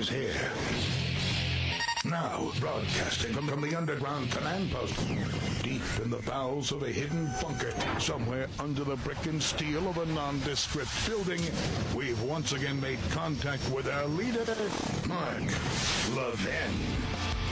He's here. Now, broadcasting from the underground command post, deep in the bowels of a hidden bunker, somewhere under the brick and steel of a nondescript building, we've once again made contact with our leader, Mark Levin.